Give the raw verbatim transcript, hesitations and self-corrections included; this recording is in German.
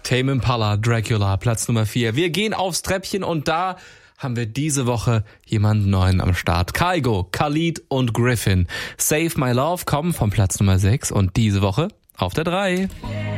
Tame Impala, Dracula, Platz Nummer vier. Wir gehen aufs Treppchen und da haben wir diese Woche jemanden neuen am Start. Kygo, Khalid und Griffin. Save My Love kommen vom Platz Nummer sechs und diese Woche auf der drei.